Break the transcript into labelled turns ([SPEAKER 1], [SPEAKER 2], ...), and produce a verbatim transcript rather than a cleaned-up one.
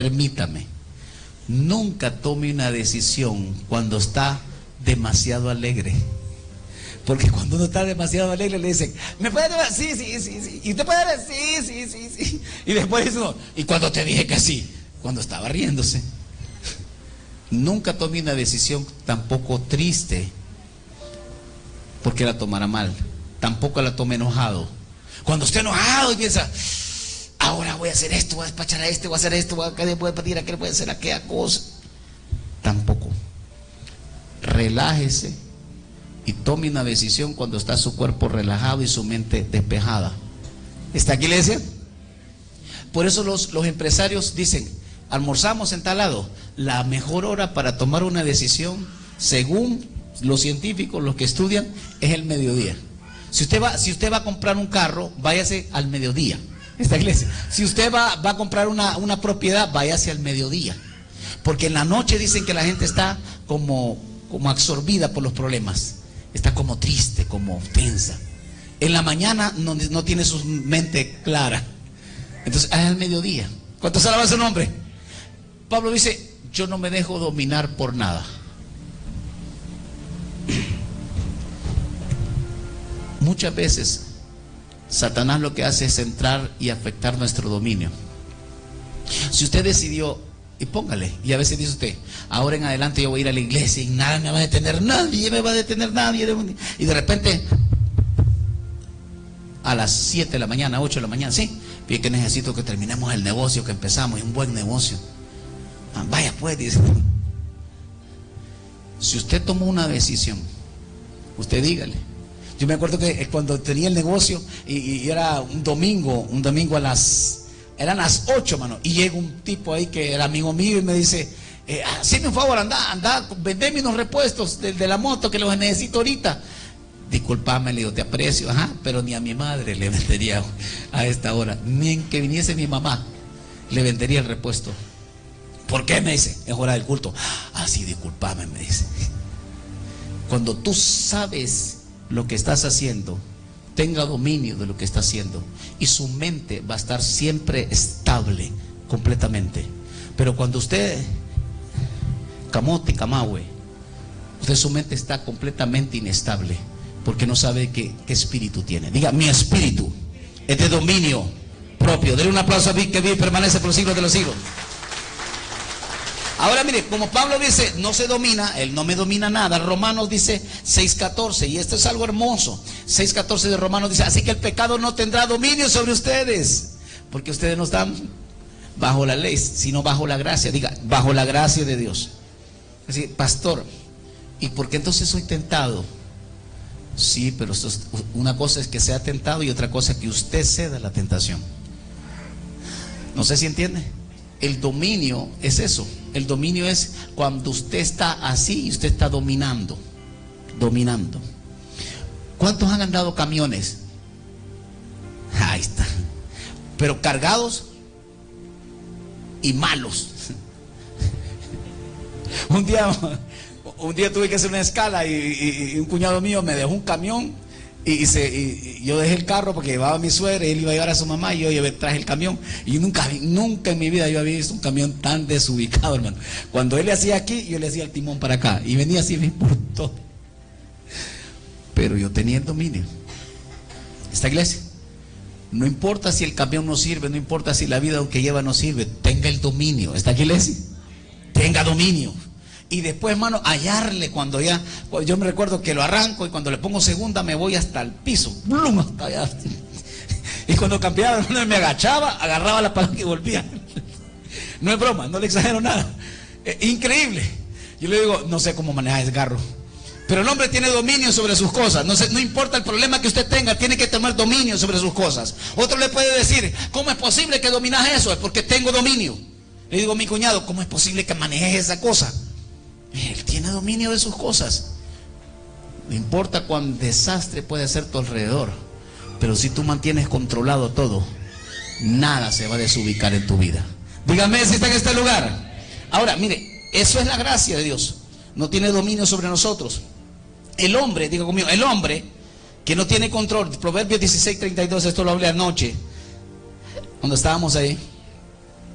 [SPEAKER 1] Permítame, nunca tome una decisión cuando está demasiado alegre. Porque cuando uno está demasiado alegre le dicen, ¿me puede dar? Sí, sí, sí, sí. ¿Y te puede dar? Sí, sí, sí, sí. Y después dice uno, ¿y cuando te dije que sí? Cuando estaba riéndose. Nunca tome una decisión tampoco triste, porque la tomará mal. Tampoco la tome enojado. Cuando esté enojado y piensa, ahora voy a hacer esto, voy a despachar a este, voy a hacer esto, voy a, voy a pedir a aquel, voy a hacer aquella cosa. Tampoco. Relájese y tome una decisión cuando está su cuerpo relajado y su mente despejada. ¿Está aquí, iglesia? Por eso los, los empresarios dicen, almorzamos en tal lado. La mejor hora para tomar una decisión, según los científicos, los que estudian, es el mediodía. Si usted va, si usted va a comprar un carro, váyase al mediodía. Esta iglesia. Si usted va, va a comprar una, una propiedad, váyase al mediodía. Porque en la noche dicen que la gente está como, como absorbida por los problemas. Está como triste, como tensa. En la mañana no, no tiene su mente clara. Entonces, es al mediodía. ¿Cuántos alaban su nombre? Pablo dice, yo no me dejo dominar por nada. Muchas veces Satanás lo que hace es entrar y afectar nuestro dominio. Si usted decidió, y póngale, y a veces dice usted, ahora en adelante yo voy a ir a la iglesia y nada me va a detener, nadie me va a detener, nadie. Y de repente, a las siete de la mañana, ocho de la mañana, sí, bien que necesito que terminemos el negocio que empezamos, es un buen negocio. Ah, vaya pues, dice. Si usted tomó una decisión, usted dígale. Yo me acuerdo que cuando tenía el negocio y, y era un domingo, un domingo a las, eran las ocho, mano, y llega un tipo ahí que era amigo mío y me dice, eh, hazme un favor, anda, anda, vendeme unos repuestos de, de la moto que los necesito ahorita. Disculpame, le digo, te aprecio, ajá, pero ni a mi madre le vendería a esta hora, ni en que viniese mi mamá le vendería el repuesto. ¿Por qué? Me dice, es hora del culto. Ah, sí, disculpame, me dice. Cuando tú sabes lo que estás haciendo, tenga dominio de lo que está haciendo y su mente va a estar siempre estable completamente. Pero cuando usted camote, camahue, usted su mente está completamente inestable porque no sabe qué, qué espíritu tiene. Diga, mi espíritu es de dominio propio. Denle un aplauso a mí que vive y permanece por los siglos de los siglos. Ahora mire, como Pablo dice, no se domina, él no me domina nada. Romanos dice seis catorce, y esto es algo hermoso. seis catorce de Romanos dice, así que el pecado no tendrá dominio sobre ustedes, porque ustedes no están bajo la ley, sino bajo la gracia. Diga, bajo la gracia de Dios. Así, pastor, ¿y por qué entonces soy tentado? Sí, pero esto es, una cosa es que sea tentado y otra cosa es que usted ceda a la tentación. No sé si entiende. El dominio es eso. El dominio es cuando usted está así y usted está dominando. Dominando. ¿Cuántos han andado camiones? Ahí está. Pero cargados y malos. Un día, un día tuve que hacer una escala y, y, y un cuñado mío me dejó un camión. Y, y, se, y, y yo dejé el carro porque llevaba a mi suegra y él iba a llevar a su mamá y yo llevé, traje el camión. Y nunca, nunca en mi vida yo había visto un camión tan desubicado, hermano. Cuando él le hacía aquí, yo le hacía el timón para acá. Y venía así, me importó. Pero yo tenía el dominio. Esta iglesia, no importa si el camión no sirve, no importa si la vida que lleva no sirve, tenga el dominio. Esta iglesia, tenga dominio. Y después, hermano, hallarle cuando ya, yo me recuerdo que lo arranco y cuando le pongo segunda me voy hasta el piso, ¡blum! Hasta allá. Y cuando cambiaba, hermano, me agachaba, agarraba la palanca y volvía. No es broma, no le exagero nada. Eh, increíble. Yo le digo, no sé cómo manejar el carro, pero el hombre tiene dominio sobre sus cosas. No sé, no importa el problema que usted tenga, tiene que tomar dominio sobre sus cosas. Otro le puede decir, ¿cómo es posible que dominas eso? Es porque tengo dominio. Le digo a mi cuñado, ¿cómo es posible que manejes esa cosa? Él tiene dominio de sus cosas. No importa cuán desastre puede ser tu alrededor, pero si tú mantienes controlado todo, nada se va a desubicar en tu vida. Dígame si está en este lugar. Ahora, mire, eso es la gracia de Dios. No tiene dominio sobre nosotros. El hombre, diga conmigo, el hombre que no tiene control. Proverbios dieciséis treinta y dos, esto lo hablé anoche cuando estábamos ahí.